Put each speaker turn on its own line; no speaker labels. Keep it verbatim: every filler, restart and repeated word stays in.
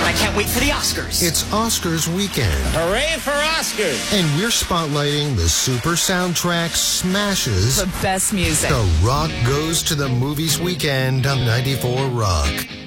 I can't wait for the Oscars.
It's Oscars weekend.
Hooray for Oscars!
And we're spotlighting the super soundtrack smashes.
The best music.
The Rock Goes to the Movies weekend on ninety-four Rock.